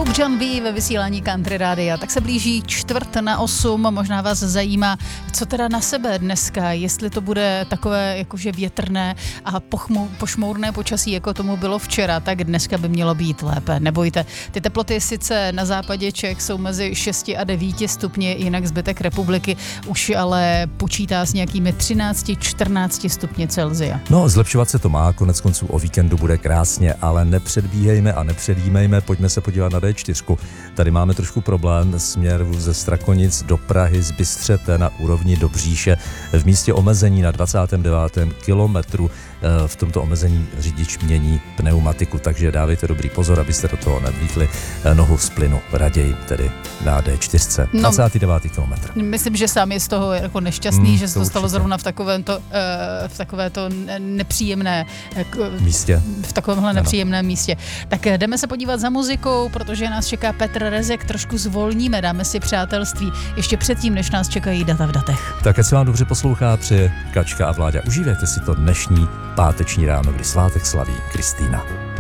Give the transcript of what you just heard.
John B. ve vysílání Country Rádia. Tak se blíží 7:45, možná vás zajímá, co teda na sebe dneska, jestli to bude takové jakože větrné a pošmourné počasí, jako tomu bylo včera, tak dneska by mělo být lépe. Nebojte, ty teploty sice na západě Čech jsou mezi 6 a 9 stupni, jinak zbytek republiky už ale počítá s nějakými 13-14 stupni Celsia. No, zlepšovat se to má, konec konců o víkendu bude krásně, ale nepředbíhejme a nepředjímejme, pojďme se podívat na D4. Tady máme trošku problém směr ze Strakonic do Prahy z Bystřete na úrovni Dobříše v místě omezení na 29. kilometru. V tomto omezení řidič mění pneumatiku, takže dávejte dobrý pozor, abyste do toho nevlítli nohu z plynu, raději tedy na D4. 29. kilometr. Myslím, že sám je z toho jako nešťastný, že se to stalo zrovna v takovéto nepříjemné místě. V takovémhle nepříjemném místě. Tak jdeme se podívat za muzikou, protože nás čeká Petr Rezek, trošku zvolníme, dáme si přátelství ještě předtím, než nás čekají data v datech. Tak ať se vám dobře poslouchá při Kačka a Vláďa. Užívejte si to dnešní páteční ráno, kdy svátek slaví Kristýna.